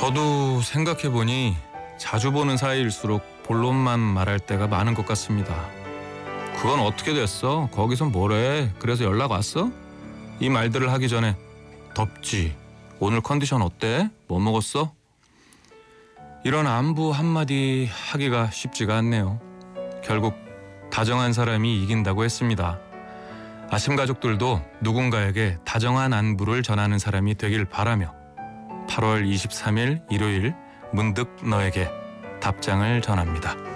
저도 생각해보니 자주 보는 사이일수록 본론만 말할 때가 많은 것 같습니다. 그건 어떻게 됐어? 거기선 뭐래? 그래서 연락 왔어? 이 말들을 하기 전에 덥지? 오늘 컨디션 어때? 뭐 먹었어? 이런 안부 한마디 하기가 쉽지가 않네요. 결국 다정한 사람이 이긴다고 했습니다. 아침 가족들도 누군가에게 다정한 안부를 전하는 사람이 되길 바라며 8월 23일 일요일 문득 너에게 답장을 전합니다.